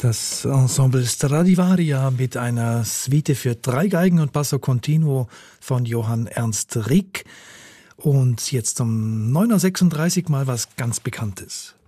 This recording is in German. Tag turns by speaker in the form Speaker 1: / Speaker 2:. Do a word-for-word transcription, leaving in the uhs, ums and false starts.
Speaker 1: Das Ensemble Stradivaria mit einer Suite für drei Geigen und Basso Continuo von Johann Ernst Rieck. Und jetzt um neun Uhr sechsunddreißig mal was ganz Bekanntes.